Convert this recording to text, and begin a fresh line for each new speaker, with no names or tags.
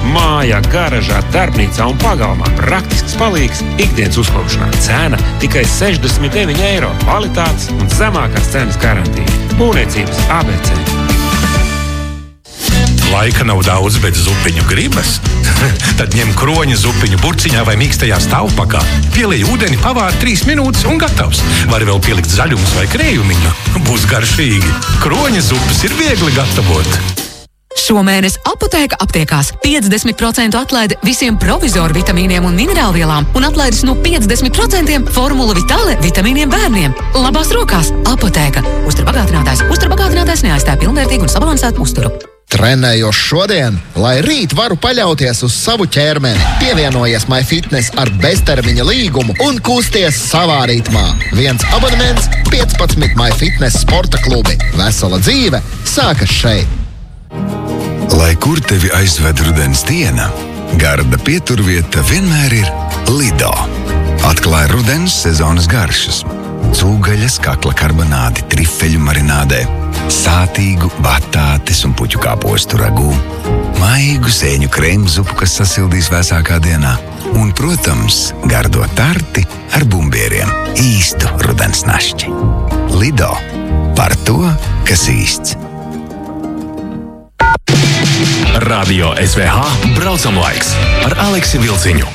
Mājā, garažā, darbnīcā un pagalmā praktisks palīgs ikdienas uzkopšanā. Cena tikai 69 eiro. Kvalitātes un zemākās cenas garantija. Būvniecības ABC.
Laika nav daudz, bet zupiņu gribas? Tad ņem kroņa zupiņu burciņā vai mīkstajā stāvpakā. Pielej ūdeni, pavāri 3 minūtes un gatavs. Vari vēl pielikt zaļumus vai krējumiņu. Būs garšīgi. Kroņa zupas ir viegli gatavot.
Šomēnes Apotēka aptiekās 50% atlaide visiem provizoru vitamīniem un minerālvielām un atlaides no 50% Formula Vitale vitamīniem bērniem. Labās rokās Apotēka. Uzturbagātinātājs neaizstāj pilnvērtīgu un sabalansētu uzturu.
Trenējos šodien, lai rīt varu paļauties uz savu ķermeni. Pievienojies MyFitness ar beztermiņa līgumu un kusties savā ritmā. 1 abonements, 15 MyFitness sporta klubi. Vesela dzīve sākas šeit.
Lai kur tevi aizved rudens diena, garda pieturvieta vienmēr ir Lido. Atklāj rudens sezonas garšas. Cūgaļas, kakla karbonādi, trifeļu marinādē, sātīgu batātes un puķu kāpostu ragū, maigu sēņu krēmu zupu, kas sasildīs vēsākā dienā, un, protams, gardo tarti ar bumbieriem. Īstu rudens našķi. Lido. Par to, kas īsts.
Radio SVH braucam laiks ar Aleksi Vilciņu.